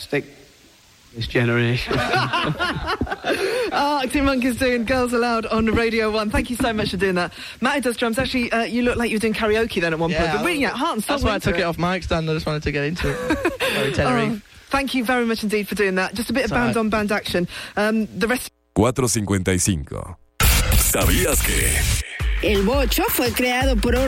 fantastic. This generation. Arctic Monkeys doing Girls Aloud on Radio 1. Thank you so much for doing that. Matty does drums. Actually, you look like you were doing karaoke then at one point. But really, heart and soul. That's why I took it off mic stand. I just wanted to get into it. Sorry, Tenerife. Thank you very much indeed for doing that. Just a bit of band-on-band action. The rest... 4:55. ¿Sabías que? El bocho fue creado por